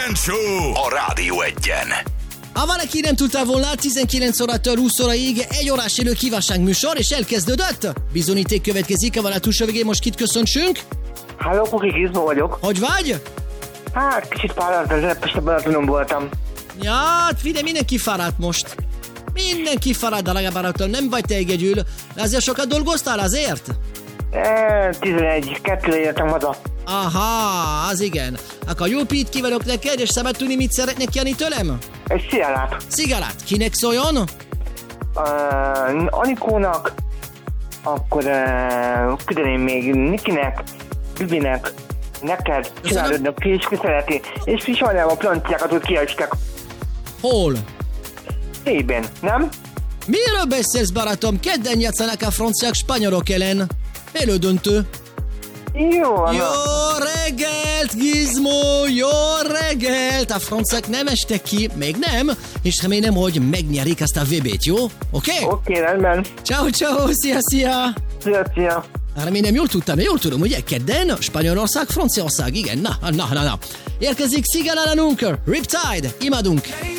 Show a Rádió Egyen. Ha valaki nem tudta volna, 19 órától 20 óraig egy órás élő kívánság műsor, és elkezdődött. Bizonyíték következik, a túlsó végén most kit köszöntsünk. Hello, Kuki, Gizmo vagyok. Hogy vagy? Hát, kicsit fáradt, az Peste Balatonon voltam. Ja, figyelj, mindenki fáradt most. Mindenki fáradt, de legalább nem vagy te egyedül. De azért sokat dolgoztál azért? 11-2-re jöttem haza. Aha, az igen. Akkor jó pít kívánok neked, és szabad tudni, mit szeretnék jönni tőlem? Egy szialát. Szigalát. Kinek szóljon? Anikónak, akkor küldeném még Nikinek, Bibinek, neked, csinálódnak ki is kiszereti, és sajnálom a planciákat, hogy kihagytak. Hol? Szében, nem? Miről beszélsz, barátom? Kedden játszanak a franciák spanyolok ellen. Elődöntő. Jó, Jó reggelt, Gizmo! Jó reggelt! A franciák nem estek ki, még nem, és remélem, hogy megnyerik azt a VB-t, jó? Oké? Oké, rendben. Ciao, ciao, szia, szia! Szia. Remélem jól tudtam, jól tudom, ugye? Kedden, Spanyolország, Franciaország, igen, na. Érkezik Sigala Nunker, Riptide, imádunk!